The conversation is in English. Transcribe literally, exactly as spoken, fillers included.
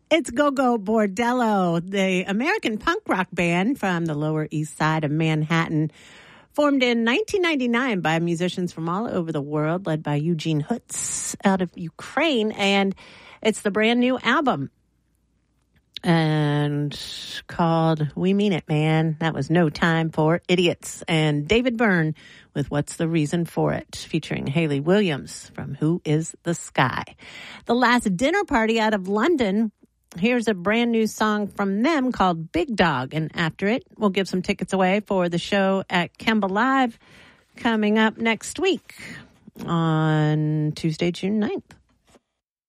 It's Go-Go Bordello, the American punk rock band from the Lower East Side of Manhattan, formed in nineteen ninety-nine by musicians from all over the world, led by Eugene Hutz out of Ukraine, and it's the brand new album, and called We Mean It, Man. That was No Time for Idiots, and David Byrne with What's the Reason for It, featuring Hayley Williams from Who is the Sky. The Last Dinner Party out of London. Here's a brand new song from them called Big Dog. And after it, we'll give some tickets away for the show at Kemba Live coming up next week on Tuesday, June ninth.